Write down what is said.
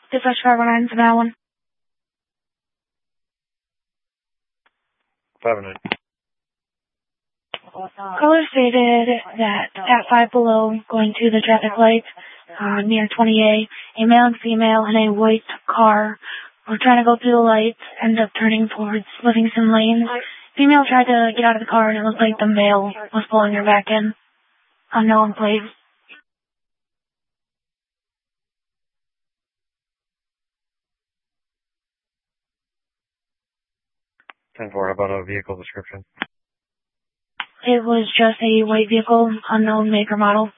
Dispatch 509 for that one. 509. Caller stated that at 5 below, going to the traffic lights near 20A, a male and female in a white car were trying to go through the lights, ended up turning towards Livingston Lanes. Female tried to get out of the car, and it looked like the male was pulling her back in. Unknown plate. 10-4, how about a vehicle description? It was just a white vehicle, unknown make or model.